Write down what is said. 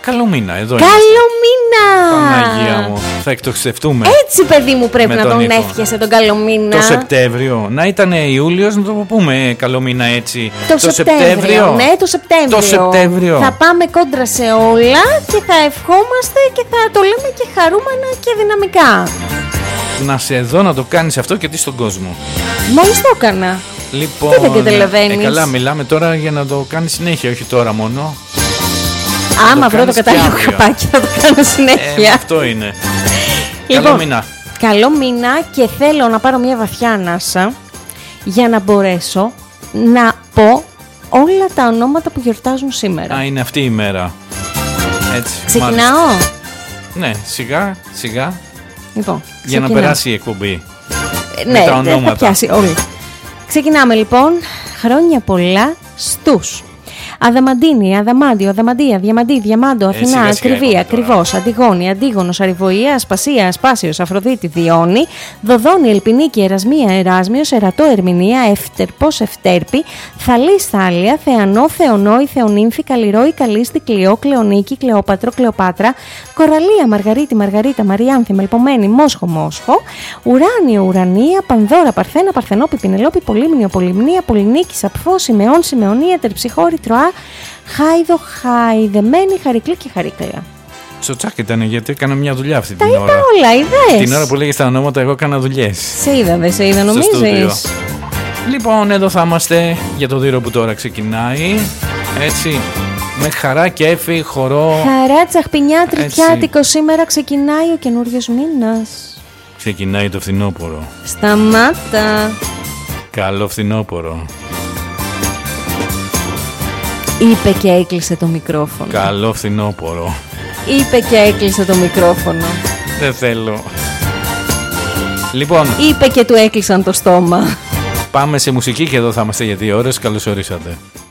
Καλό μήνα, εδώ Καλό μήνα! Παναγία μου, θα εκτοξευτούμε. Έτσι, παιδί μου, πρέπει να τον εύχεσαι τον καλό μήνα. Το Σεπτέμβριο. Να ήταν Ιούλιος, να το πούμε καλό μήνα έτσι. Το Σεπτέμβριο. Ναι, το Σεπτέμβριο. Θα πάμε κόντρα σε όλα και θα ευχόμαστε και θα το λέμε και χαρούμενα και δυναμικά. Να σε δω να το κάνεις αυτό και τι στον κόσμο. Μόλις το έκανα. Λοιπόν, τι δεν καταλαβαίνεις. Καλά, μιλάμε τώρα για να το κάνεις συνέχεια, όχι τώρα μόνο. Άμα βρω το κατάλληλο καπάκι θα το κάνω συνέχεια. Αυτό είναι. Λοιπόν, καλό μήνα. Καλό μήνα και θέλω να πάρω μια βαθιά ανάσα για να μπορέσω να πω όλα τα ονόματα που γιορτάζουν σήμερα. Α, είναι αυτή η μέρα. Έτσι. Ξεκινάω. Μάλιστα. Ναι, σιγά, σιγά. Λοιπόν, για να περάσει η εκπομπή. Ναι, με τα ονόματα. Θα πιάσει όλοι. Ξεκινάμε λοιπόν. Χρόνια πολλά στους Αδαμαντίνη, Αδαμάντιο, Αδαμαντία, Διαμαντή, Διαμάντο, Αθηνά, Ακριβή, Ακριβώς, Αντιγόνη, Αντίγονος, Αριβοία, Ασπασία, Ασπάσιος, Αφροδίτη, Διόνη, Δοδόνη, Ελπινίκη, Ερασμία, Εράσμιος, Ερατό, Ερμηνεία, Εύτερπος, Ευτέρπη, Θαλής, Θάλια, Θεανό, Θεονόη, Θεονύμφη, Καλλιρόη, Καλίστη, Κλειό, Κλεονίκη, Κλεόπατρο, Κλεοπάτρα, Κοραλία, Μαργαρίτη, Μαργαρίτα, Μαριάνθη, Μελπομένη, Μόσχο, Μόσχο, Ουράνιο, Ουρανία, Πανδώρα, Παρθένα, Παρθενόπη, Πινελόπη, Πολύμνιο, Πολυμνία, Πολυνίκη, Σαπφό, Σιμεών, Σιμεωνία, Τερψιχώρη, Τροά, Χάιδο, Χαϊδεμένη, Χαρικλή και Χαρίκλα. Τσοτσάκι ήταν γιατί έκανα μια δουλειά αυτή την ώρα. Τα είπα όλα, είδες. Την ώρα που λέγες τα ονόματα, εγώ έκανα δουλειές. Σε είδα, δεν σε είδα, νομίζεις. Λοιπόν, εδώ θα είμαστε για το δίρο που τώρα ξεκινάει. Έτσι, με χαρά, κέφι, χορό. Χαρά, τσαχπινιά, τριτιάτικο. Σήμερα ξεκινάει ο καινούριος μήνας. Ξεκινάει το φθινόπωρο. Σταμάτα. Καλό φθινόπωρο. Είπε και έκλεισε το μικρόφωνο. Καλό φθινόπωρο. Είπε και έκλεισε το μικρόφωνο. Δεν θέλω. Λοιπόν, είπε και του έκλεισαν το στόμα. Πάμε σε μουσική και εδώ θα είμαστε για 2 ώρες. Καλώς ορίσατε.